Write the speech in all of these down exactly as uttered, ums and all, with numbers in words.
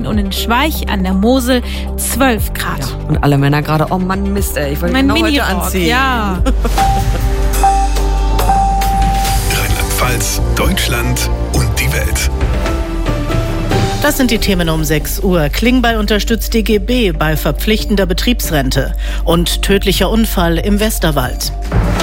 Und in Schweich an der Mosel zwölf Grad. Ja, und alle Männer gerade, oh Mann, Mist, ey, ich wollte mein genau heute Minirock, anziehen. Ja. Rheinland-Pfalz, Deutschland und die Welt. Das sind die Themen um sechs Uhr. Klingbeil unterstützt D G B bei verpflichtender Betriebsrente und tödlicher Unfall im Westerwald.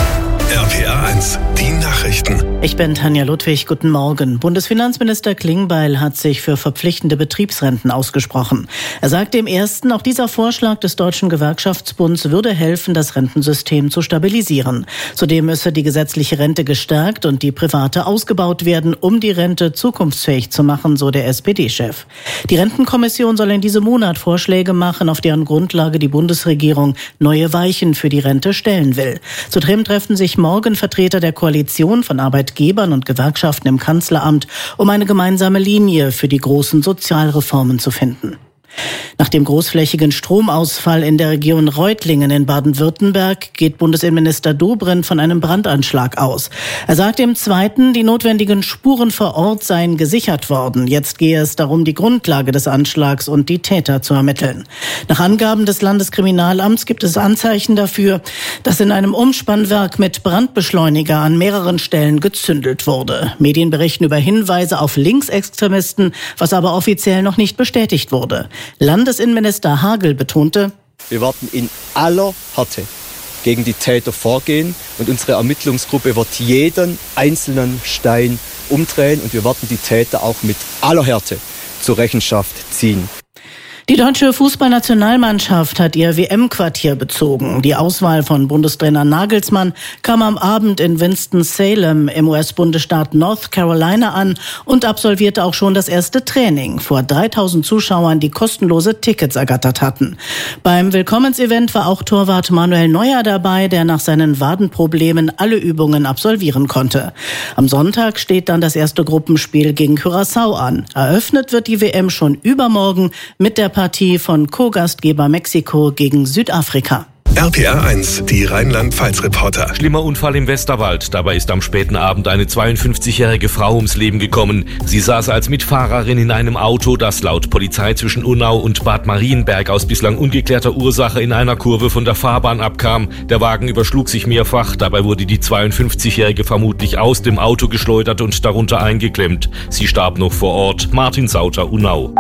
R P R eins, die Nachrichten. Ich bin Tanja Ludwig, guten Morgen. Bundesfinanzminister Klingbeil hat sich für verpflichtende Betriebsrenten ausgesprochen. Er sagte im ersten, auch dieser Vorschlag des Deutschen Gewerkschaftsbunds würde helfen, das Rentensystem zu stabilisieren. Zudem müsse die gesetzliche Rente gestärkt und die private ausgebaut werden, um die Rente zukunftsfähig zu machen, so der S P D-Chef. Die Rentenkommission soll in diesem Monat Vorschläge machen, auf deren Grundlage die Bundesregierung neue Weichen für die Rente stellen will. Zudem treffen sich morgen Vertreter der Koalition von Arbeitgebern und Gewerkschaften im Kanzleramt, um eine gemeinsame Linie für die großen Sozialreformen zu finden. Nach dem großflächigen Stromausfall in der Region Reutlingen in Baden-Württemberg geht Bundesinnenminister Dobrindt von einem Brandanschlag aus. Er sagte im Zweiten, die notwendigen Spuren vor Ort seien gesichert worden. Jetzt gehe es darum, die Grundlage des Anschlags und die Täter zu ermitteln. Nach Angaben des Landeskriminalamts gibt es Anzeichen dafür, dass in einem Umspannwerk mit Brandbeschleuniger an mehreren Stellen gezündelt wurde. Medien berichten über Hinweise auf Linksextremisten, was aber offiziell noch nicht bestätigt wurde. Landesinnenminister Hagel betonte: Wir werden in aller Härte gegen die Täter vorgehen und unsere Ermittlungsgruppe wird jeden einzelnen Stein umdrehen und wir werden die Täter auch mit aller Härte zur Rechenschaft ziehen. Die deutsche Fußballnationalmannschaft hat ihr W M-Quartier bezogen. Die Auswahl von Bundestrainer Nagelsmann kam am Abend in Winston-Salem im U S-Bundesstaat North Carolina an und absolvierte auch schon das erste Training vor dreitausend Zuschauern, die kostenlose Tickets ergattert hatten. Beim Willkommensevent war auch Torwart Manuel Neuer dabei, der nach seinen Wadenproblemen alle Übungen absolvieren konnte. Am Sonntag steht dann das erste Gruppenspiel gegen Curaçao an. Eröffnet wird die W M schon übermorgen mit der Partie von Co-Gastgeber Mexiko gegen Südafrika. R P R eins, die Rheinland-Pfalz-Reporter. Schlimmer Unfall im Westerwald. Dabei ist am späten Abend eine zweiundfünfzigjährige Frau ums Leben gekommen. Sie saß als Mitfahrerin in einem Auto, das laut Polizei zwischen Unnau und Bad Marienberg aus bislang ungeklärter Ursache in einer Kurve von der Fahrbahn abkam. Der Wagen überschlug sich mehrfach. Dabei wurde die zweiundfünfzigjährige vermutlich aus dem Auto geschleudert und darunter eingeklemmt. Sie starb noch vor Ort. Martin Sauter, Unnau.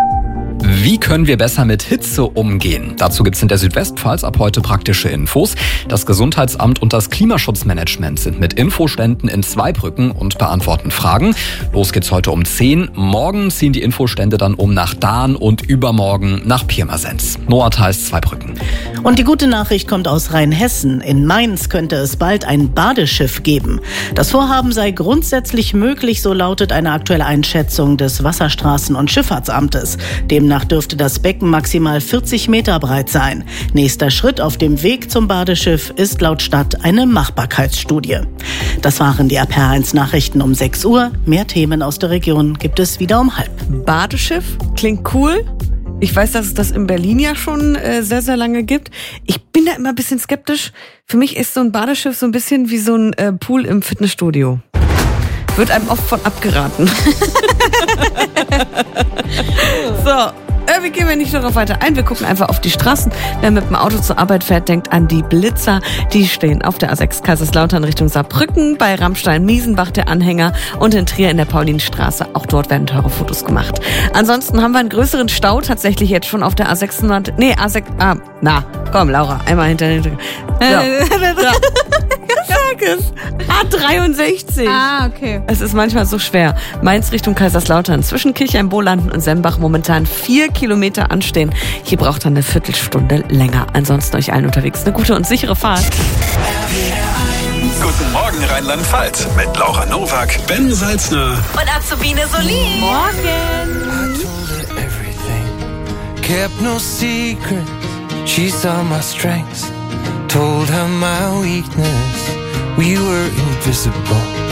Wie können wir besser mit Hitze umgehen? Dazu gibt's in der Südwestpfalz ab heute praktische Infos. Das Gesundheitsamt und das Klimaschutzmanagement sind mit Infoständen in Zweibrücken und beantworten Fragen. Los geht's heute um zehn. Morgen ziehen die Infostände dann um nach Dahn und übermorgen nach Pirmasens. Noah Theis, Zweibrücken. Und die gute Nachricht kommt aus Rheinhessen. In Mainz könnte es bald ein Badeschiff geben. Das Vorhaben sei grundsätzlich möglich, so lautet eine aktuelle Einschätzung des Wasserstraßen- und Schifffahrtsamtes. Demnach dürfte das Becken maximal vierzig Meter breit sein. Nächster Schritt auf dem Weg zum Badeschiff ist laut Stadt eine Machbarkeitsstudie. Das waren die R P R eins Nachrichten um sechs Uhr. Mehr Themen aus der Region gibt es wieder um halb. Badeschiff klingt cool. Ich weiß, dass es das in Berlin ja schon äh, sehr, sehr lange gibt. Ich bin da immer ein bisschen skeptisch. Für mich ist so ein Badeschiff so ein bisschen wie so ein äh, Pool im Fitnessstudio. Wird einem oft von abgeraten. So, äh, wir gehen wir nicht darauf weiter ein. Wir gucken einfach auf die Straßen. Wer mit dem Auto zur Arbeit fährt, denkt an die Blitzer. Die stehen auf der A sechs Kaiserslautern Richtung Saarbrücken, bei Rammstein-Miesenbach der Anhänger und in Trier in der Paulinenstraße. Auch dort werden teure Fotos gemacht. Ansonsten haben wir einen größeren Stau tatsächlich jetzt schon auf der A sechshundert. Nee, A sechs. Ah, na, komm, Laura, einmal hinter den. Ja. Ja. Sag es. A dreiundsechzig. Ah, okay. Es ist manchmal so schwer. Mainz Richtung Kaiserslautern. Zwischen Kirchheim, Bolanden und Sembach momentan vier Kilometer anstehen. Hier braucht er eine Viertelstunde länger. Ansonsten euch allen unterwegs eine gute und sichere Fahrt. Guten Morgen Rheinland-Pfalz mit Laura Nowak, Ben Salzner Und Azubine Solin. Morgen. Kept no secret, she saw my strengths, told her my weakness, we were invisible.